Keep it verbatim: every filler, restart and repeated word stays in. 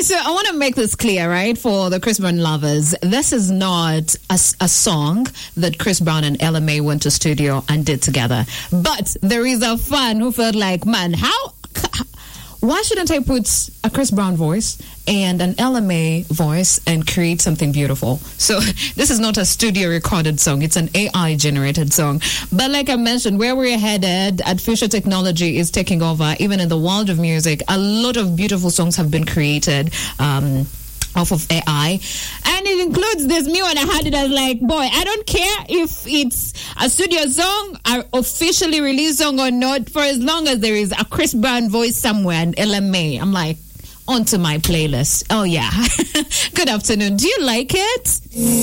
so I want to make this clear, right, for the Chris Brown lovers. This is not a, a song that Chris Brown and Ella Mai went to studio and did together. But there is a fan who felt like, man, how... why shouldn't I put a Chris Brown voice and an Ella Mai voice and create something beautiful? So this is not a studio recorded song. It's an A I generated song. But like I mentioned, where we're headed, artificial technology is taking over. Even in the world of music, a lot of beautiful songs have been created um, off of A I. And it includes this new one. I had it as like, boy, I don't care if it's a studio song, an officially released song or not, for as long as there is a Chris Brown voice somewhere and Ella Mai. I'm like, onto my playlist. Oh, yeah. Good afternoon. Do you like it?